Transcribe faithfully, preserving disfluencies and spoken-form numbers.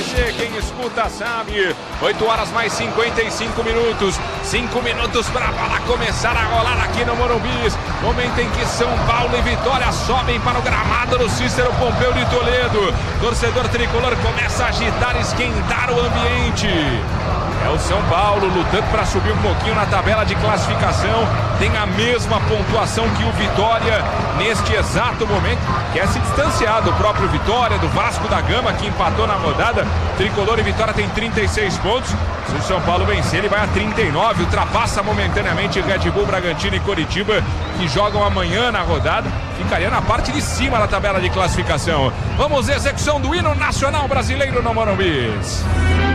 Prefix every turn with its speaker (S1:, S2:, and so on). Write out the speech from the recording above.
S1: você, quem escuta sabe. oito horas mais cinquenta e cinco minutos. cinco minutos para a bola começar a rolar aqui no Morumbi. Momento em que São Paulo e Vitória sobem para o gramado do Cícero Pompeu de Toledo. Torcedor tricolor começa a agitar, esquentar o ambiente. É o São Paulo lutando para subir um pouquinho na tabela de classificação. Tem a mesma pontuação que o Vitória neste exato momento. Quer se distanciar do próprio Vitória, do Vasco da Gama, que empatou na rodada. Tricolor e Vitória tem trinta e seis pontos. Se o São Paulo vencer, ele vai a trinta e nove. Ultrapassa momentaneamente Red Bull, Bragantino e Coritiba, que jogam amanhã na rodada. Ficaria na parte de cima da tabela de classificação. Vamos, execução do hino nacional brasileiro no Morumbi.